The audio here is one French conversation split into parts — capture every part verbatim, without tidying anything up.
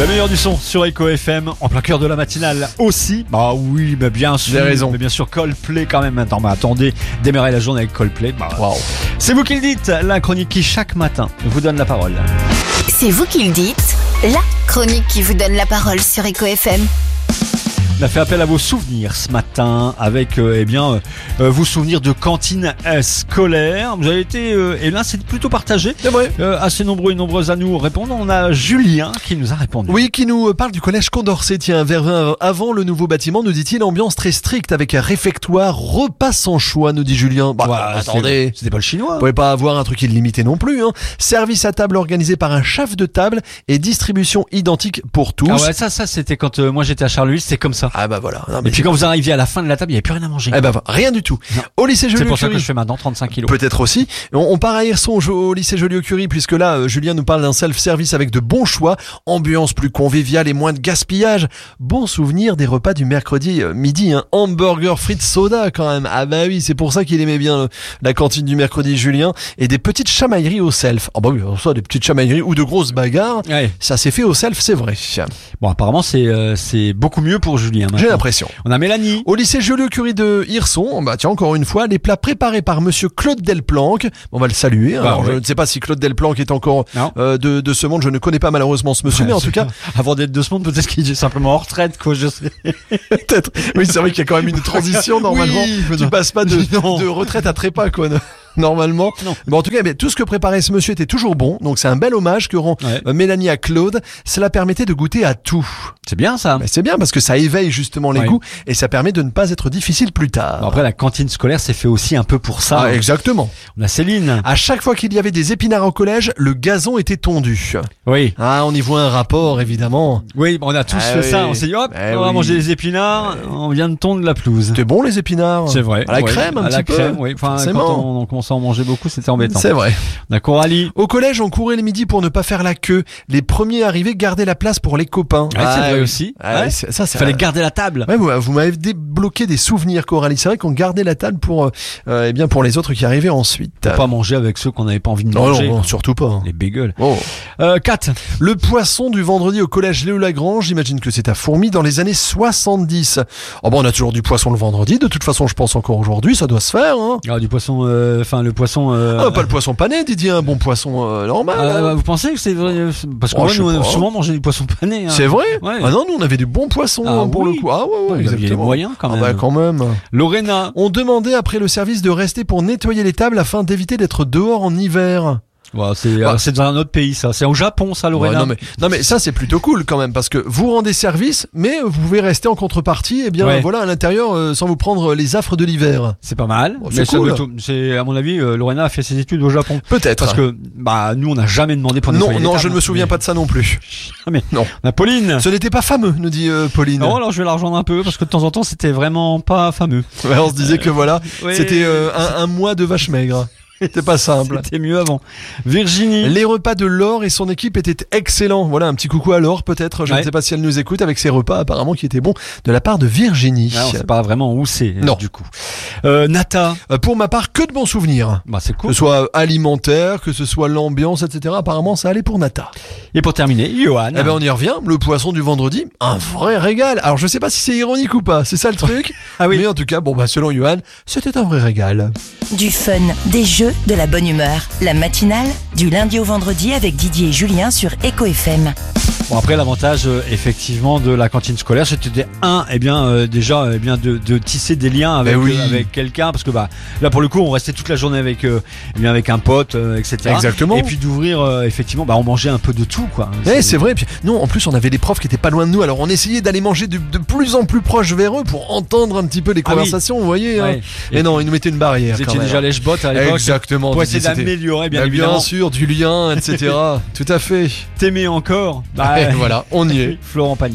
La meilleure du son sur Echo F M, en plein cœur de la matinale aussi. Bah oui, mais bien sûr. J'ai raison. Mais bien sûr, Coldplay quand même. Attends, mais attendez, démarrer la journée avec Coldplay. Bah, Wow. C'est vous qui le dites, la chronique qui chaque matin vous donne la parole. C'est vous qui le dites, la chronique qui vous donne la parole sur Echo F M. On a fait appel à vos souvenirs ce matin avec euh, eh bien euh, vos souvenirs de cantine euh, scolaire. Vous avez été euh, et là c'est plutôt partagé. C'est vrai. Euh, assez nombreux et nombreuses à nous répondre. On a Julien qui nous a répondu. Oui, qui nous parle du collège Condorcet. Tiens, vers avant le nouveau bâtiment, nous dit-il, ambiance très stricte avec un réfectoire, repas sans choix, nous dit Julien. Bah, Ouais, attendez. c'était pas le chinois. Vous pouvez pas avoir un truc illimité non plus, hein. Service à table organisé par un chef de table et distribution identique pour tous. Ah ouais, ça, ça c'était quand euh, moi j'étais à Charleville, c'était comme ça. Ah bah voilà. Non, mais Et puis c'est- quand vous arriviez à la fin de la table, il n'y avait plus rien à manger. Eh ben, rien du tout. Non. Au lycée C'est pour ça que Joliot-Curie. je fais maintenant trente-cinq kilos. Peut-être aussi. On, on part à Hirson au, au lycée Joliot-Curie, puisque là, euh, Julien nous parle d'un self-service avec de bons choix, ambiance plus conviviale et moins de gaspillage. Bon souvenir des repas du mercredi euh, midi, hein. Hamburger, frites, soda quand même. Ah bah oui, c'est pour ça qu'il aimait bien euh, la cantine du mercredi, Julien. Et des petites chamailleries au self. Ah bah oui, soit des petites chamailleries ou de grosses bagarres. Ouais. Ça s'est fait au self, c'est vrai. Bon, apparemment c'est euh, c'est beaucoup mieux pour Julien. J'ai maintenant. l'impression. On a Mélanie. Au lycée Joliot-Curie de Hirson, bah tiens, encore une fois, les plats préparés par monsieur Claude Delplanque. On va le saluer. hein. Bah, Alors, ouais. Je ne sais pas si Claude Delplanque est encore Non. euh, de, de ce monde. Je ne connais pas malheureusement ce monsieur, mais en tout cas, Avant d'être de ce monde, peut-être qu'il est simplement en retraite, quoi, je sais. peut-être. Oui, c'est vrai qu'il y a quand même une transition normalement. Oui, mais tu non. passes pas de, Non. de retraite à trépas, quoi. Normalement. Non. Bon, en tout cas, mais tout ce que préparait ce monsieur était toujours bon. Donc c'est un bel hommage que rend Ouais. euh, Mélanie à Claude. Cela permettait de goûter à tout. C'est bien ça. Bah, c'est bien parce que ça éveille justement les Ouais. goûts et ça permet de ne pas être difficile plus tard. Bon, après, la cantine scolaire, c'est fait aussi un peu pour ça. Ah, exactement. On a Céline. À chaque fois qu'il y avait des épinards au collège, le gazon était tondu. Oui. Ah, on y voit un rapport, évidemment. Oui, on a tous Ah fait oui. ça. On s'est dit, hop, Eh on va oui. manger des épinards. On vient de tondre la pelouse. C'était bon, les épinards. C'est vrai. À la Ouais. crème, un à petit la peu. crème, oui. Enfin, Forcément. quand on, on commençait à en manger beaucoup, c'était embêtant. C'est vrai. On a Coralie. Au collège, on courait le midi pour ne pas faire la queue. Les premiers arrivés gardaient la place pour les copains. Ouais, c'est Ah, vrai oui. aussi. Ah, Ouais. c'est- ça, c'est Il fallait garder la table. Ouais, vous, vous m'avez débloqué des souvenirs, Coralie. C'est vrai qu'on gardait la table pour, euh, eh bien, pour les autres qui arrivaient ensuite. Faut pas manger avec ceux qu'on n'avait pas envie de non, manger. non, non, surtout pas. Les bagels. Oh. Euh, Kat. Le poisson du vendredi au collège Léo Lagrange, j'imagine que c'est à Fourmi dans les années soixante-dix. Oh bon, on a toujours du poisson le vendredi. De toute façon, je pense encore aujourd'hui, ça doit se faire. Hein. Ah, du poisson, euh, enfin, le poisson, euh, Ah, pas le poisson pané, Didier, un bon poisson euh, normal. euh, hein. vous pensez que c'est vrai? Parce que Oh, moi, je sais nous, on a pas. souvent mangé du poisson pané. Hein. C'est vrai. Ouais. Ah non, nous on avait du bon poisson Ah hein, pour oui. le coup. Ah ouais, ouais, Ouais, vous aviez les exactement. moyens, quand Ah même. bah quand même. Lorena. On demandait après le service de rester pour nettoyer les tables afin d'éviter d'être dehors en hiver. Ouais, c'est, Bah. euh, c'est dans un autre pays, ça. C'est au Japon, ça, Ouais, Lorena. non mais non mais ça c'est plutôt cool quand même parce que vous rendez service mais vous pouvez rester en contrepartie et bien Ouais. voilà à l'intérieur euh, sans vous prendre les affres de l'hiver. C'est pas mal. Bon, Mais c'est ça cool. doit être- c'est, à mon avis, euh, Lorena a fait ses études au Japon. Peut-être. Parce que, bah, nous, on n'a jamais demandé pour non nettoyer les non tables, je ne me hein. souviens pas de ça non plus. Jamais. Non. On a Pauline. Ce n'était pas fameux nous dit euh, Pauline. Non, alors je vais la rejoindre un peu parce que de temps en temps, c'était vraiment pas fameux. Ouais, on se disait que voilà Oui. c'était euh, un, un mois de vache maigre. C'était pas simple. C'était mieux avant. Virginie. Les repas de Laure et son équipe étaient excellents. Voilà, un petit coucou à Laure peut-être. Je Ouais. ne sais pas si elle nous écoute avec ses repas apparemment qui étaient bons de la part de Virginie. Ah, on sait pas vraiment où c'est, Non. du coup. Euh, Nata. Euh, Pour ma part, que de bons souvenirs. Bah, c'est Que cool. ce soit alimentaire, que ce soit l'ambiance, et cetera. Apparemment, ça allait pour Nata. Et pour terminer, Johan. Eh ben, on y revient. Le poisson du vendredi, un vrai régal. Alors, je sais pas si c'est ironique ou pas. C'est ça le truc. Ah oui. Mais en tout cas, bon, bah, selon Johan, c'était un vrai régal. Du fun, des jeux, de la bonne humeur. La matinale, du lundi au vendredi avec Didier et Julien sur Echo F M. Bon, après, l'avantage, euh, effectivement, de la cantine scolaire, c'était un, eh bien, euh, déjà, eh bien, de, de tisser des liens avec, Eh oui. euh, avec quelqu'un, parce que, bah, là, pour le coup, on restait toute la journée avec, euh, eh bien, avec un pote, euh, et cetera. Exactement. Et puis d'ouvrir, euh, effectivement, bah, on mangeait un peu de tout, quoi. Eh, c'est vrai. Puis, non, en plus, on avait des profs qui étaient pas loin de nous. Alors, on essayait d'aller manger de, de plus en plus proche vers eux pour entendre un petit peu les Ah oui. conversations, vous voyez. hein. Ouais. Et non, ils nous mettaient une barrière. Vous quand étiez même. déjà lèche-bottes à l'époque. Exactement. Pour Didier, essayer c'était- d'améliorer, bien Bah, évidemment. bien sûr, du lien, et cetera. Tout à fait. T'aimer encore. Bah, Et voilà, on y est. Florent Pagny.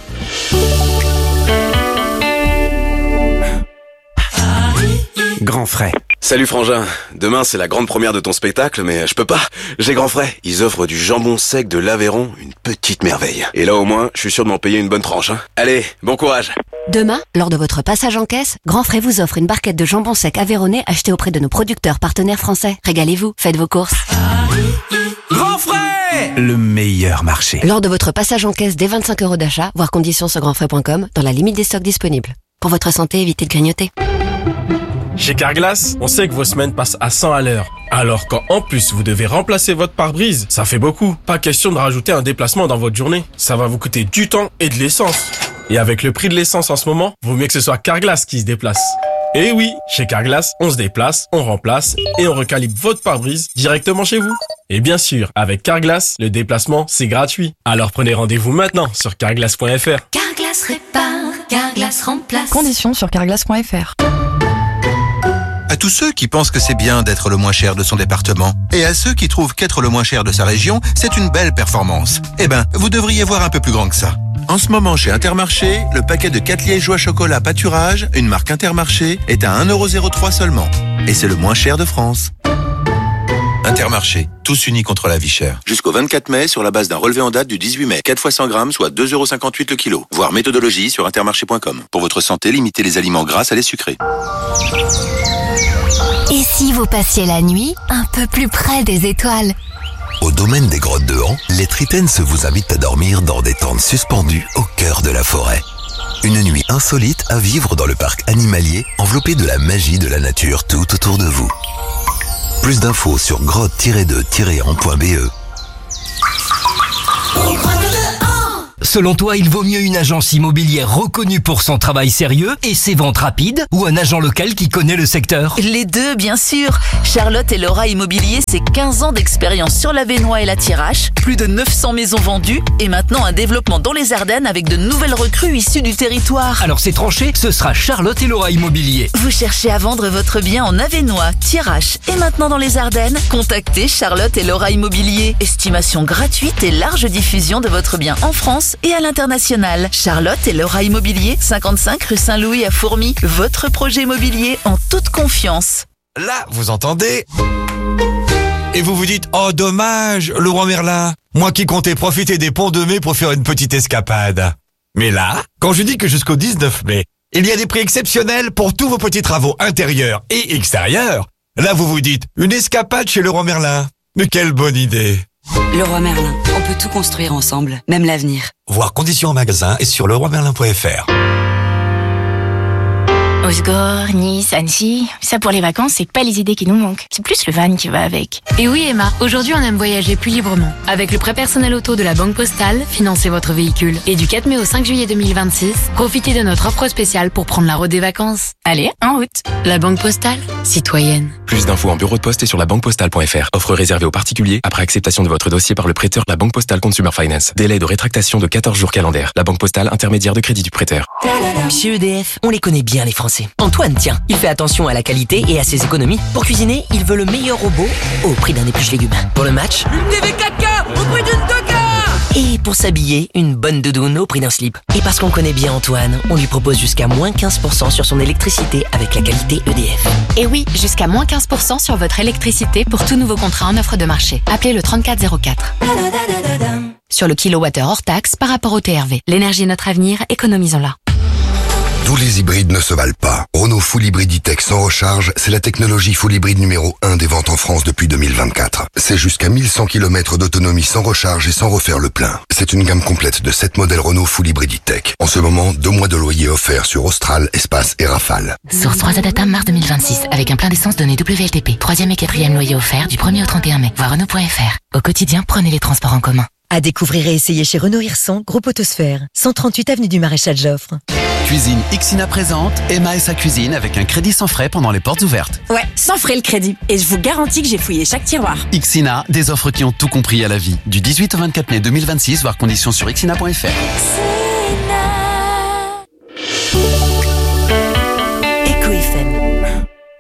Grand frais. Salut Frangin, demain c'est la grande première de ton spectacle, mais je peux pas, j'ai grand frais. Ils offrent du jambon sec de l'Aveyron, une petite merveille. Et là au moins, je suis sûr de m'en payer une bonne tranche. Hein. Allez, bon courage. Demain, lors de votre passage en caisse, Grand Frais vous offre une barquette de jambon sec aveyronnais achetée auprès de nos producteurs partenaires français. Régalez-vous, faites vos courses. Grand Frais, le meilleur marché. Lors de votre passage en caisse dès vingt-cinq euros d'achat, voir conditions sur grand frais point com, dans la limite des stocks disponibles. Pour votre santé, évitez de grignoter. Chez Carglass, on sait que vos semaines passent à cent à l'heure. Alors quand en plus vous devez remplacer votre pare-brise, ça fait beaucoup. Pas question de rajouter un déplacement dans votre journée. Ça va vous coûter du temps et de l'essence. Et avec le prix de l'essence en ce moment, vaut mieux que ce soit Carglass qui se déplace. Et oui, chez Carglass, on se déplace, on remplace et on recalibre votre pare-brise directement chez vous. Et bien sûr, avec Carglass, le déplacement, c'est gratuit. Alors prenez rendez-vous maintenant sur carglass point f r. Carglass répare, Carglass remplace. Conditions sur carglass point f r. À tous ceux qui pensent que c'est bien d'être le moins cher de son département, et à ceux qui trouvent qu'être le moins cher de sa région, c'est une belle performance. Eh ben, vous devriez voir un peu plus grand que ça. En ce moment, chez Intermarché, le paquet de quatre liégeois chocolat pâturage, une marque Intermarché, est à un euro zéro trois seulement. Et c'est le moins cher de France. Intermarché, tous unis contre la vie chère. Jusqu'au vingt-quatre mai, sur la base d'un relevé en date du dix-huit mai. quatre fois cent grammes, soit deux euros cinquante-huit le kilo. Voir méthodologie sur intermarché point com. Pour votre santé, limitez les aliments gras à les sucrés. Et si vous passiez la nuit un peu plus près des étoiles? Au domaine des Grottes de Han, les Tritens vous invitent à dormir dans des tentes suspendues au cœur de la forêt. Une nuit insolite à vivre dans le parc animalier, enveloppé de la magie de la nature tout autour de vous. Plus d'infos sur grotte tiret de tiret han point b e. Selon toi, il vaut mieux une agence immobilière reconnue pour son travail sérieux et ses ventes rapides ou un agent local qui connaît le secteur? Les deux, bien sûr. Charlotte et Laura Immobilier, c'est quinze ans d'expérience sur l'Avesnois et la Thiérache, plus de neuf cents maisons vendues et maintenant un développement dans les Ardennes avec de nouvelles recrues issues du territoire. Alors c'est tranché, ce sera Charlotte et Laura Immobilier. Vous cherchez à vendre votre bien en Avesnois, Thiérache et maintenant dans les Ardennes? Contactez Charlotte et Laura Immobilier. Estimation gratuite et large diffusion de votre bien en France et à l'international. Charlotte et Laura Immobilier, cinquante-cinq rue Saint-Louis à Fourmies. Votre projet immobilier en toute confiance. Là, vous entendez? Et vous vous dites, oh dommage, Leroy Merlin, moi qui comptais profiter des ponts de mai pour faire une petite escapade. Mais là, quand je dis que jusqu'au dix-neuf mai, il y a des prix exceptionnels pour tous vos petits travaux intérieurs et extérieurs, là vous vous dites, une escapade chez Leroy Merlin. Mais quelle bonne idée! Leroy Merlin, on peut tout construire ensemble, même l'avenir. Voir conditions en magasin et sur leroy merlin point f r. Osgore, Nice, Annecy, ça pour les vacances, c'est pas les idées qui nous manquent. C'est plus le van qui va avec. Et oui Emma, aujourd'hui on aime voyager plus librement. Avec le prêt personnel auto de la Banque Postale, financez votre véhicule. Et du quatre mai au cinq juillet deux mille vingt-six, profitez de notre offre spéciale pour prendre la route des vacances. Allez, en route. La Banque Postale, citoyenne. Plus d'infos en bureau de poste et sur la banque postale point f r. Offre réservée aux particuliers après acceptation de votre dossier par le prêteur La Banque Postale Consumer Finance. Délai de rétractation de quatorze jours calendaires. La Banque Postale, intermédiaire de crédit du prêteur. Chez E D F, on les connaît bien les Français. Antoine, tiens, il fait attention à la qualité et à ses économies. Pour cuisiner, il veut le meilleur robot au prix d'un épluche légumes. Pour le match, une T V quatre K au prix d'une deux K. Et pour s'habiller, une bonne doudoune au prix d'un slip. Et parce qu'on connaît bien Antoine, on lui propose jusqu'à moins quinze pour cent sur son électricité avec la qualité E D F. Et oui, jusqu'à moins quinze pour cent sur votre électricité pour tout nouveau contrat en offre de marché. Appelez le trente-quatre zéro quatre. Sur le kilowattheure hors taxe par rapport au T R V. L'énergie est notre avenir, économisons-la. Tous les hybrides ne se valent pas. Renault Full Hybrid E-Tech sans recharge, c'est la technologie full hybride numéro un des ventes en France depuis deux mille vingt-quatre. C'est jusqu'à mille cent kilomètres d'autonomie sans recharge et sans refaire le plein. C'est une gamme complète de sept modèles Renault Full Hybrid E-Tech. En ce moment, deux mois de loyer offerts sur Austral, Espace et Rafale. Source trois Data mars deux mille vingt-six, avec un plein d'essence donné W L T P. Troisième et quatrième loyer offert du premier au trente et un mai. Voir Renault point f r. Au quotidien, prenez les transports en commun. À découvrir et essayer chez Renault Hirson, groupe Autosphère, cent trente-huit avenue du Maréchal Joffre. Cuisine Ixina présente Emma et sa cuisine avec un crédit sans frais pendant les portes ouvertes. Ouais, sans frais le crédit. Et je vous garantis que j'ai fouillé chaque tiroir. Ixina, des offres qui ont tout compris à la vie. Du dix-huit au vingt-quatre mai deux mille vingt-six, voir conditions sur ixina point f r.